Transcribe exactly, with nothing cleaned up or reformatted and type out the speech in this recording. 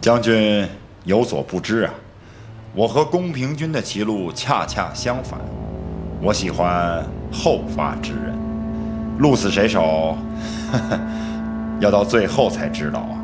将军有所不知啊，我和公平君的棋路恰恰相反，我喜欢后发制人，鹿死谁手，呵呵，要到最后才知道啊。